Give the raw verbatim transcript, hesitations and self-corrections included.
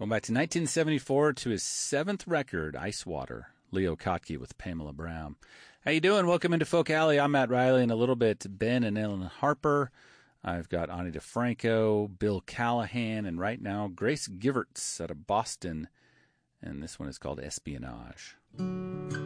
Going back to nineteen seventy-four to his seventh record, Ice Water, Leo Kottke with Pamela Brown. How you doing? Welcome into Folk Alley. I'm Matt Riley, and a little bit Ben and Ellen Harper. I've got Ani DeFranco, Bill Callahan, and right now Grace Giverts out of Boston. And this one is called Espionage.